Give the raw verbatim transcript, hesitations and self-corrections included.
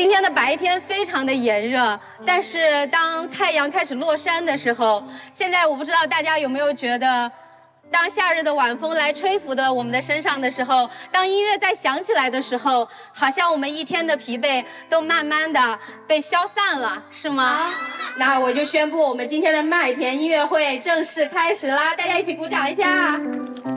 今天的白天非常的炎热，但是当太阳开始落山的时候，现在我不知道大家有没有觉得，当夏日的晚风来吹拂的我们的身上的时候，当音乐再响起来的时候，好像我们一天的疲惫都慢慢的被消散了，是吗？那我就宣布我们今天的麦田音乐会正式开始啦，大家一起鼓掌一下。